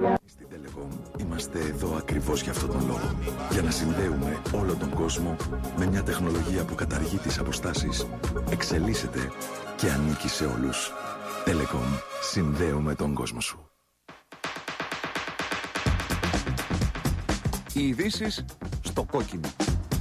Στην Telecom είμαστε εδώ ακριβώς για αυτόν τον λόγο. Για να συνδέουμε όλο τον κόσμο με μια τεχνολογία που καταργεί τις αποστάσεις, εξελίσσεται και ανήκει σε όλους. Telecom. Συνδέουμε τον κόσμο σου. Οι ειδήσεις στο κόκκινο.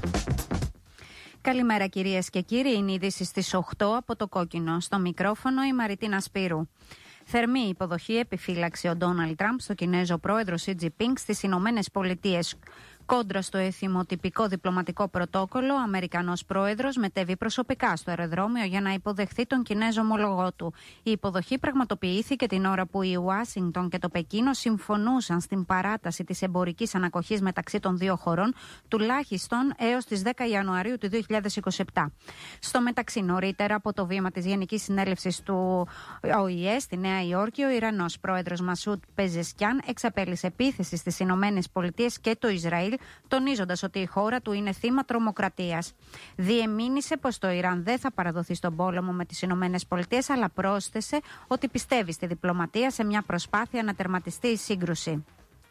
Καλημέρα κυρίες και κύριοι, είναι οι ειδήσεις στις 8 από το κόκκινο. Στο μικρόφωνο η Μαριτίνα Σπύρου. Θερμή υποδοχή επιφύλαξη ο Ντόναλντ Τραμπ στο Κινέζο πρόεδρο Σι Τζινπίνγκ στις Ηνωμένες Πολιτείες. Κόντρα στο εθιμοτυπικό διπλωματικό πρωτόκολλο, ο Αμερικανός πρόεδρος μετέβη προσωπικά στο αεροδρόμιο για να υποδεχθεί τον Κινέζο ομολογό του. Η υποδοχή πραγματοποιήθηκε την ώρα που η Ουάσιγκτον και το Πεκίνο συμφωνούσαν στην παράταση της εμπορικής ανακοχής μεταξύ των δύο χωρών, τουλάχιστον έως τις 10 Ιανουαρίου του 2027. Στο μεταξύ, νωρίτερα από το βήμα της Γενικής Συνέλευσης του ΟΗΕ στη Νέα Υόρκη, ο Ιρανός πρόεδρος Μασούντ Πεζεσκιάν εξαπέλυσε επίθεση στις Ηνωμένες Πολιτείες και το Ισραήλ, τονίζοντας ότι η χώρα του είναι θύμα τρομοκρατίας. Διεμήνυσε πως το Ιράν δεν θα παραδοθεί στον πόλεμο με τις Ηνωμένες Πολιτείες, αλλά πρόσθεσε ότι πιστεύει στη διπλωματία σε μια προσπάθεια να τερματιστεί η σύγκρουση.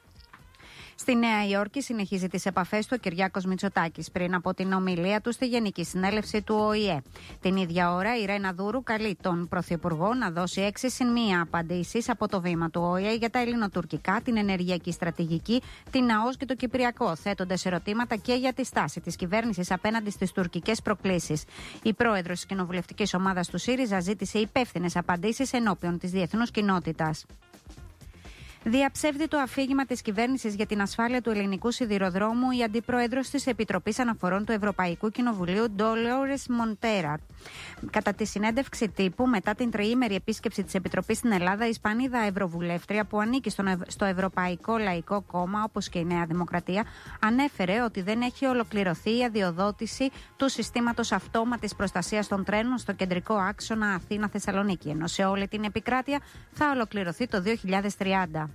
Στη Νέα Υόρκη συνεχίζει τις επαφές του ο Κυριάκος Μητσοτάκης πριν από την ομιλία του στη Γενική Συνέλευση του ΟΗΕ. Την ίδια ώρα η Ρένα Δούρου καλεί τον Πρωθυπουργό να δώσει 6+1 απαντήσεις από το βήμα του ΟΗΕ για τα ελληνοτουρκικά, την ενεργειακή στρατηγική, την ΑΟΣ και το Κυπριακό, θέτοντας ερωτήματα και για τη στάση της κυβέρνησης απέναντι στις τουρκικές προκλήσεις. Η πρόεδρος της κοινοβουλευτικής ομάδας του ΣΥΡΙΖΑ ζήτησε υπεύθυνες απαντήσεις ενώπιον της διεθνούς κοινότητας. Διαψεύδει το αφήγημα της κυβέρνησης για την ασφάλεια του ελληνικού σιδηροδρόμου η αντιπρόεδρος της Επιτροπής Αναφορών του Ευρωπαϊκού Κοινοβουλίου, Ντόλορες Μοντέρα. Κατά τη συνέντευξη τύπου, μετά την τριήμερη επίσκεψη της Επιτροπής στην Ελλάδα, η Ισπανίδα Ευρωβουλεύτρια, που ανήκει στο Ευρωπαϊκό Λαϊκό Κόμμα, όπως και η Νέα Δημοκρατία, ανέφερε ότι δεν έχει ολοκληρωθεί η αδειοδότηση του συστήματος αυτόματης προστασίας των τρένων στο κεντρικό άξονα Αθήνα-Θεσσαλονίκη, ενώ σε όλη την επικράτεια θα ολοκληρωθεί το 2030.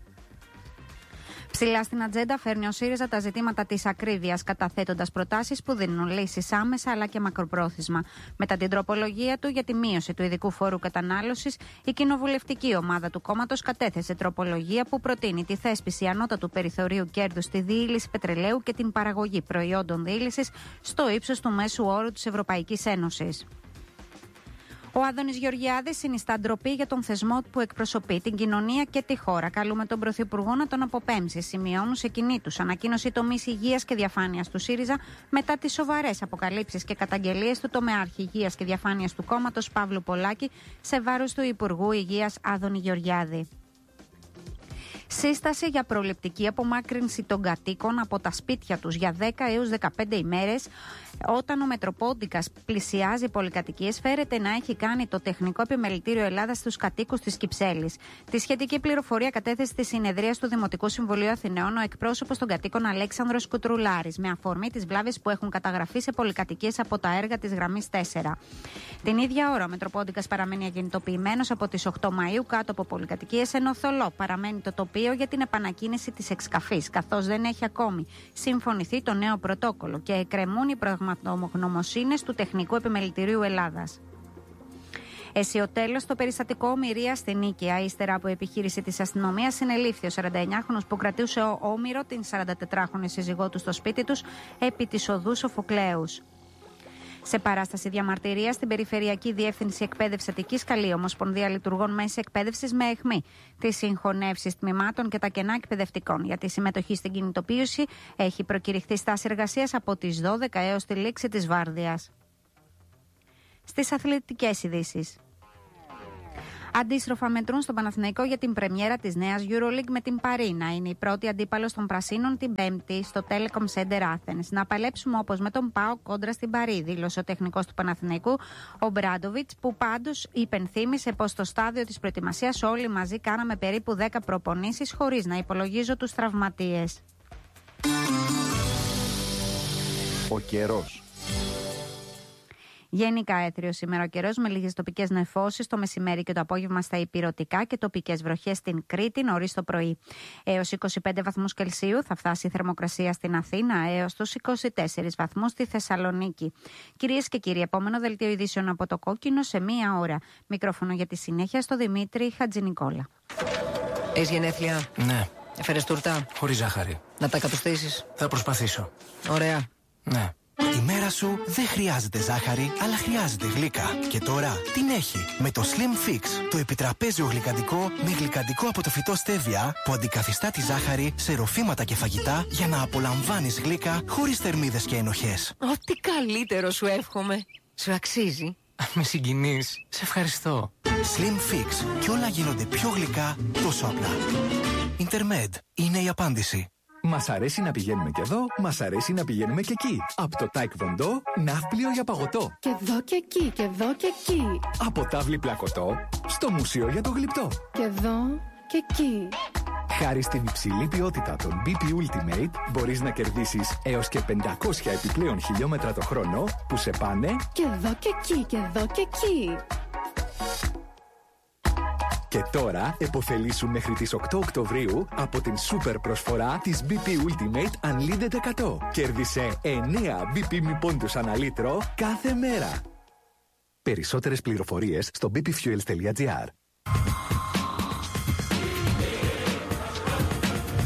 Ψηλά στην ατζέντα φέρνει ο ΣΥΡΙΖΑ τα ζητήματα της ακρίβειας, καταθέτοντας προτάσεις που δίνουν λύσεις άμεσα αλλά και μακροπρόθεσμα. Μετά την τροπολογία του για τη μείωση του ειδικού φόρου κατανάλωσης, η κοινοβουλευτική ομάδα του κόμματος κατέθεσε τροπολογία που προτείνει τη θέσπιση ανώτατου περιθωρίου κέρδους στη διήλυση πετρελαίου και την παραγωγή προϊόντων διήλυσης στο ύψος του μέσου όρου της Ευρωπαϊκής Ένωσης. Ο Άδωνης Γεωργιάδης συνιστά ντροπή για τον θεσμό που εκπροσωπεί την κοινωνία και τη χώρα. Καλούμε τον Πρωθυπουργό να τον αποπέμψει, σημειώνουν σε κοινή τους ανακοίνωση τομείς υγείας και διαφάνειας του ΣΥΡΙΖΑ μετά τις σοβαρές αποκαλύψεις και καταγγελίες του τομεάρχη υγείας και διαφάνειας του κόμματος Παύλου Πολάκη σε βάρος του Υπουργού Υγείας Άδωνη Γεωργιάδη. Σύσταση για προληπτική απομάκρυνση των κατοίκων από τα σπίτια τους για 10 έως 15 ημέρες. Όταν ο Μετροπόντικας πλησιάζει πολυκατοικίες, φέρεται να έχει κάνει το Τεχνικό Επιμελητήριο Ελλάδας στους κατοίκους της Κυψέλης. Τη σχετική πληροφορία κατέθεσε στη συνεδρία του Δημοτικού Συμβουλίου Αθηναίων ο εκπρόσωπος των κατοίκων Αλέξανδρος Κουτρουλάρης, με αφορμή τις βλάβες που έχουν καταγραφεί σε πολυκατοικίες από τα έργα της γραμμής 4. Την ίδια ώρα, ο Μετροπόντικας παραμένει αγενητοποιημένος από τις 8 Μαΐου κάτω από πολυκατοικίες, ενώ θολό παραμένει το τοπίο για την επανακίνηση της εξκαφής, καθώς δεν έχει ακόμη συμφωνηθεί το νέο πρωτόκολλο και εκκρεμούν οι πραγματογνωμοσύνες του Τεχνικού Επιμελητηρίου Ελλάδας. Αισιοτέλος, το περιστατικό Μυρία στην Νίκαια, ύστερα από επιχείρηση της αστυνομίας, συνελήφθη ο 49χρονος που κρατούσε όμηρο την 44χρονη σύζυγό του στο σπίτι τους επί της οδού Σοφοκλέους. Σε παράσταση διαμαρτυρίας στην Περιφερειακή Διεύθυνση Εκπαίδευση Αττικής καλεί η Ομοσπονδία Λειτουργών Μέσης Εκπαίδευσης με αιχμή τις συγχωνεύσεις τμήματων και τα κενά εκπαιδευτικών. Για τη συμμετοχή στην κινητοποίηση έχει προκηρυχθεί στάση εργασίας από τις 12 έως τη λήξη της βάρδιας. Στις αθλητικές ειδήσεις. Αντίστροφα μετρούν στον Παναθηναϊκό για την πρεμιέρα της νέας EuroLeague με την Παρί. Να είναι η πρώτη αντίπαλος των Πρασίνων την Πέμπτη στο Telecom Center Athens. Να παλέψουμε όπως με τον ΠΑΟ κόντρα στην Παρί, δήλωσε ο τεχνικός του Παναθηναϊκού, ο Μπράντοβιτς, που πάντως υπενθύμησε πως στο στάδιο της προετοιμασίας όλοι μαζί κάναμε περίπου 10 προπονήσεις χωρίς να υπολογίζω τους τραυματίες. Ο καιρός. Γενικά έθριος σήμερα ο καιρός με λίγες τοπικές νεφώσεις το μεσημέρι και το απόγευμα στα ηπειρωτικά και τοπικές βροχές στην Κρήτη νωρίς το πρωί. Έως 25 βαθμούς Κελσίου θα φτάσει η θερμοκρασία στην Αθήνα, έως τους 24 βαθμούς στη Θεσσαλονίκη. Κυρίες και κύριοι, επόμενο δελτίο ειδήσεων από το Κόκκινο σε μία ώρα. Μικρόφωνο για τη συνέχεια στο Δημήτρη Χατζηνικόλα. Έχεις γενέθλια? Ναι. Έφερες τούρτα? Χωρίς ζάχαρη. Να τα κατουστήσεις? Θα προσπαθήσω. Ωραία. Ναι. Η μέρα σου δεν χρειάζεται ζάχαρη, αλλά χρειάζεται γλύκα. Και τώρα την έχει με το Slim Fix, το επιτραπέζιο γλυκαντικό με γλυκαντικό από το φυτό στέβια που αντικαθιστά τη ζάχαρη σε ροφήματα και φαγητά για να απολαμβάνεις γλύκα χωρίς θερμίδες και ενοχές. Ό,τι καλύτερο σου εύχομαι. Σου αξίζει. Με συγκινείς. Σε ευχαριστώ. Slim Fix. Κι όλα γίνονται πιο γλυκά τόσο απλά. Intermed είναι η απάντηση. Μας αρέσει να πηγαίνουμε και εδώ, μας αρέσει να πηγαίνουμε και εκεί. Από το Taekwondo, ναύπλιο για παγωτό. Και εδώ και εκεί, και εδώ και εκεί. Από τάβλη πλακωτό, στο μουσείο για το γλυπτό. Και εδώ και εκεί. Χάρη στην υψηλή ποιότητα των BP Ultimate, μπορείς να κερδίσεις έως και 500 επιπλέον χιλιόμετρα το χρόνο που σε πάνε και εδώ και εκεί, και εδώ και εκεί. Και τώρα επωφελήσου μέχρι τις 8 Οκτωβρίου από την σούπερ προσφορά της BP Ultimate Unlimited 100. Κέρδισε 9 BP μη πόντους ανά λίτρο κάθε μέρα. Περισσότερες πληροφορίες στο bpfuels.gr.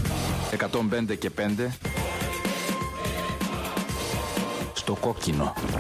105 και 5 στο κόκκινο.